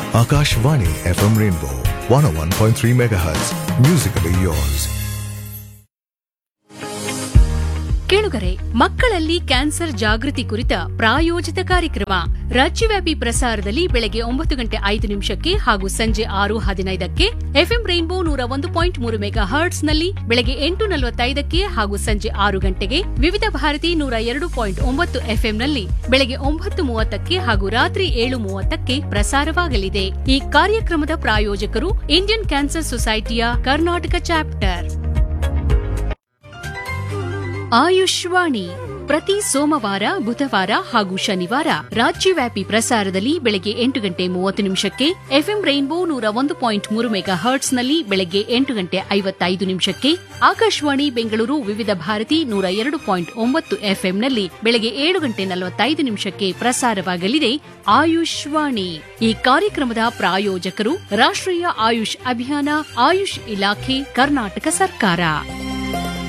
Akashvani FM Rainbow 101.3 MHz. Musically yours. ಕೇಳುಗರೆ, ಮಕ್ಕಳಲ್ಲಿ cancer ಜಾಗೃತಿ ಕುರಿತ ಪ್ರಾಯೋಜಿತ ಕಾರ್ಯಕ್ರಮ ರಾಜ್ಯವ್ಯಾಪಿ ಪ್ರಸಾರದಲ್ಲಿ ಬೆಳಗ್ಗೆ 9:05 ಹಾಗೂ ಸಂಜೆ 6:15 ಎಫ್ಎಂ ರೈನ್ಬೋ 101.3 ಮೆಗಾಹರ್ಟ್ಸ್ನಲ್ಲಿ ಬೆಳಗ್ಗೆ 8:45 ಹಾಗೂ ಸಂಜೆ 6 ಗಂಟೆಗೆ, ವಿವಿಧ ಭಾರತಿ 102.9 ಎಫ್ಎಂನಲ್ಲಿ ಬೆಳಗ್ಗೆ 9:30 ಹಾಗೂ ರಾತ್ರಿ 7:30 ಪ್ರಸಾರವಾಗಲಿದೆ. ಈ ಕಾರ್ಯಕ್ರಮದ ಪ್ರಾಯೋಜಕರು Indian cancer ಸೊಸೈಟಿಯ Karnataka chapter. Ayushvani ಪ್ರತಿ ಸೋಮವಾರ, ಬುಧವಾರ ಹಾಗೂ ಶನಿವಾರ ರಾಜ್ಯವ್ಯಾಪಿ ಪ್ರಸಾರದಲ್ಲಿ ಬೆಳಗ್ಗೆ 8:30 ಎಫ್ಎಂ ರೈನ್ಬೋ 101.3 ಮೆಗಾಹರ್ಟ್ಸ್ನಲ್ಲಿ ಬೆಳಗ್ಗೆ 8:55 ಆಕಾಶವಾಣಿ ಬೆಂಗಳೂರು ವಿವಿಧ ಭಾರತಿ 102.9 ಎಫ್ಎಂನಲ್ಲಿ ಬೆಳಗ್ಗೆ 7:45 ಪ್ರಸಾರವಾಗಲಿದೆ ಆಯುಷ್ವಾಣಿ. ಈ ಕಾರ್ಯಕ್ರಮದ ಪ್ರಾಯೋಜಕರು ರಾಷ್ಟ್ರೀಯ ಆಯುಷ್ ಅಭಿಯಾನ, ಆಯುಷ್ ಇಲಾಖೆ, ಕರ್ನಾಟಕ ಸರ್ಕಾರ.